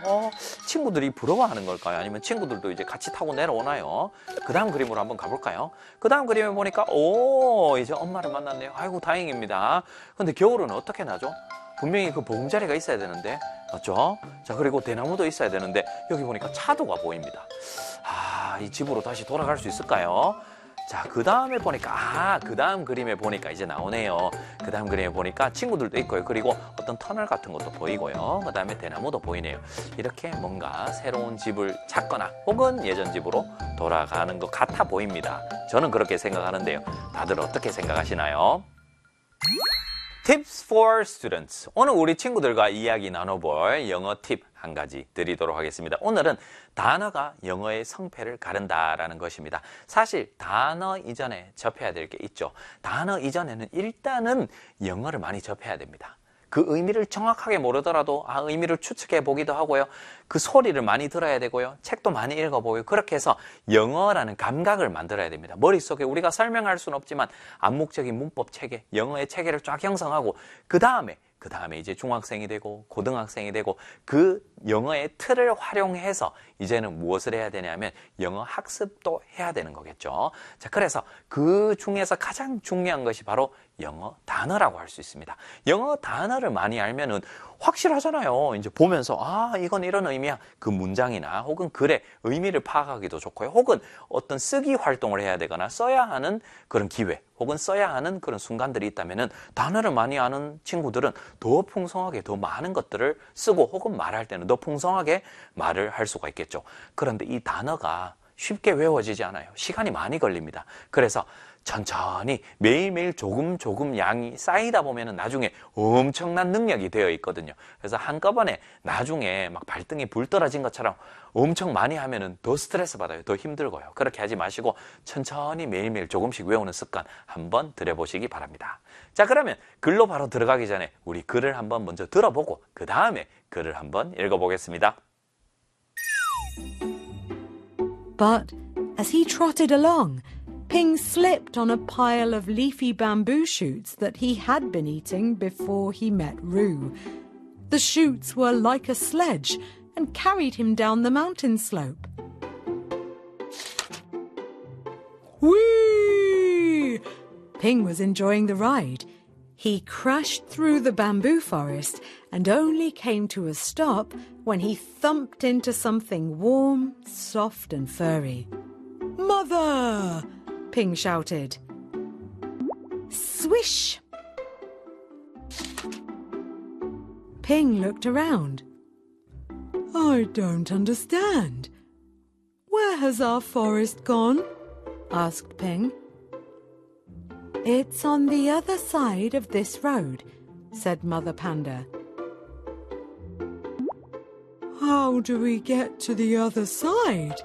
친구들이 부러워하는 걸까요? 아니면 친구들도 이제 같이 타고 내려오나요? 그 다음 그림으로 한번 가볼까요? 그 다음 그림에 보니까 이제 엄마를 만났네요. 아이고 다행입니다. 근데 겨울은 어떻게 나죠? 분명히 그 보금자리가 있어야 되는데, 맞죠? 자, 그리고 대나무도 있어야 되는데 여기 보니까 차도가 보입니다. 이 집으로 다시 돌아갈 수 있을까요? 자, 그 다음에 보니까, 그 다음 그림에 보니까 이제 나오네요. 그 다음 그림에 보니까 친구들도 있고요. 그리고 어떤 터널 같은 것도 보이고요. 그 다음에 대나무도 보이네요. 이렇게 뭔가 새로운 집을 찾거나 혹은 예전 집으로 돌아가는 것 같아 보입니다. 저는 그렇게 생각하는데요. 다들 어떻게 생각하시나요? Tips for Students. 오늘 우리 친구들과 이야기 나눠볼 영어 팁 한 가지 드리도록 하겠습니다. 오늘은 단어가 영어의 성패를 가른다라는 것입니다. 사실 단어 이전에 접해야 될 게 있죠. 단어 이전에는 일단은 영어를 많이 접해야 됩니다. 그 의미를 정확하게 모르더라도 의미를 추측해 보기도 하고요. 그 소리를 많이 들어야 되고요. 책도 많이 읽어보고요. 그렇게 해서 영어라는 감각을 만들어야 됩니다. 머릿속에 우리가 설명할 수는 없지만 암묵적인 문법 체계, 영어의 체계를 쫙 형성하고 그 다음에 이제 중학생이 되고 고등학생이 되고 그 영어의 틀을 활용해서 이제는 무엇을 해야 되냐면 영어 학습도 해야 되는 거겠죠. 자, 그래서 그 중에서 가장 중요한 것이 바로 영어 단어라고 할 수 있습니다. 영어 단어를 많이 알면은 확실하잖아요. 이제 보면서 이건 이런 의미야. 그 문장이나 혹은 글의 의미를 파악하기도 좋고요. 혹은 어떤 쓰기 활동을 해야 되거나 써야 하는 그런 기회 혹은 써야 하는 그런 순간들이 있다면은 단어를 많이 아는 친구들은 더 풍성하게 더 많은 것들을 쓰고 혹은 말할 때는 더 풍성하게 말을 할 수가 있겠죠. 그런데 이 단어가 쉽게 외워지지 않아요. 시간이 많이 걸립니다. 그래서 천천히 매일매일 조금 양이 쌓이다 보면은 나중에 엄청난 능력이 되어 있거든요. 그래서 한꺼번에 나중에 막 발등에 불 떨어진 것처럼 엄청 많이 하면은 더 스트레스 받아요. 더 힘들고요. 그렇게 하지 마시고 천천히 매일매일 조금씩 외우는 습관 한번 들여보시기 바랍니다. 자, 그러면 글로 바로 들어가기 전에 우리 글을 한번 먼저 들어보고 그 다음에 글을 한번 읽어보겠습니다. But as he trotted along, Ping slipped on a pile of leafy bamboo shoots that he had been eating before he met Roo. The shoots were like a sledge and carried him down the mountain slope. Whee! Ping was enjoying the ride. He crashed through the bamboo forest and only came to a stop when he thumped into something warm, soft and furry. Mother! Ping shouted. Swish! Ping looked around. I don't understand. Where has our forest gone? Asked Ping. It's on the other side of this road, said Mother Panda. How do we get to the other side?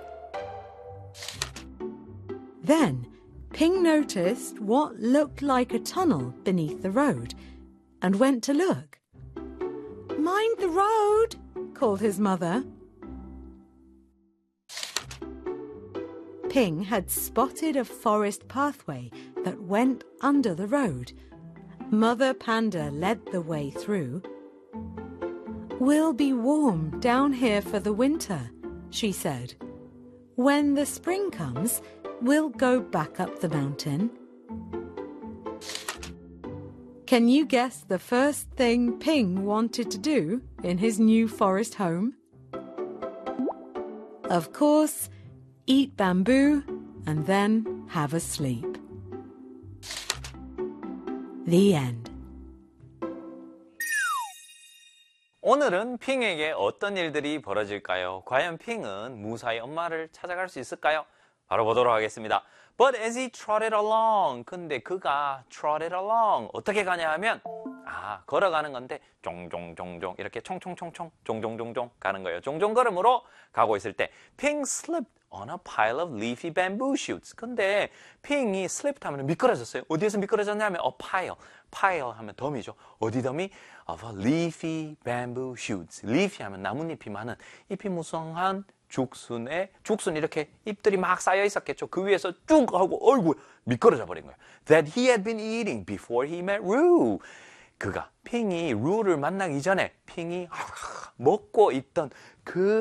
Then Ping noticed what looked like a tunnel beneath the road and went to look. Mind the road, called his mother. Ping had spotted a forest pathway that went under the road. Mother Panda led the way through. We'll be warm down here for the winter, she said. When the spring comes, we'll go back up the mountain. Can you guess the first thing Ping wanted to do in his new forest home? Of course, eat bamboo and then have a sleep. The end. 오늘은 핑에게 어떤 일들이 벌어질까요? 과연 핑은 무사히 엄마를 찾아갈 수 있을까요? 바로 보도록 하겠습니다. But as he trotted along, 근데 그가 trotted along 어떻게 가냐 하면 걸어가는 건데 종종종종 이렇게 총총총총 종종종종 가는 거예요. 종종 걸음으로 가고 있을 때 Ping slipped on a pile of leafy bamboo shoots. 근데 핑이 slipped 하면 미끄러졌어요. 어디에서 미끄러졌냐면 a pile 하면 덤이죠. 어디 덤이? Of a leafy bamboo shoots. leafy 하면 나뭇잎이 많은 잎이 무성한 죽순 이렇게 잎들이 막 쌓여 있었겠죠. 그 위에서 쭉 하고 어이구 미끄러져 버린 거예요. That he had been eating before he met Roo. 핑이 루를 만나기 전에 핑이 먹고 있던 그